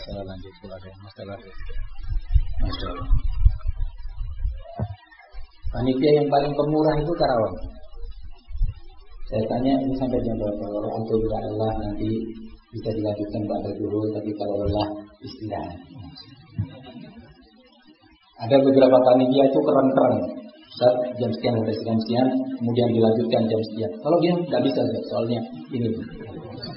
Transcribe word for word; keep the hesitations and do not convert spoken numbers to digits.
Saya lanjut kalau ada masalah. Masya Allah. Panitia yang paling pemurah itu Karawang. Saya tanya ini sampai jam berapa? Kalau untuk tidak lelah nanti bisa dilanjutkan pada dulu, tapi kalau lelah istirahat. Ada beberapa panitia itu keren-keren. Saat jam sekian sampai jam sekian, kemudian dilanjutkan jam sekian. Kalau dia tidak bisa, soalnya ini.